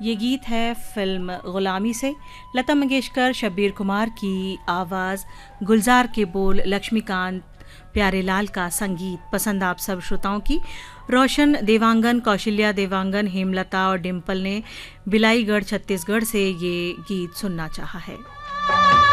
ये गीत है फिल्म गुलामी से। लता मंगेशकर, शब्बीर कुमार की आवाज़, गुलजार के बोल, लक्ष्मीकांत प्यारेलाल का संगीत। पसंद आप सब श्रोताओं की। रोशन देवांगन, कौशल्या देवांगन, हेमलता और डिम्पल ने बिलाईगढ़ छत्तीसगढ़ से ये गीत सुनना चाहा है।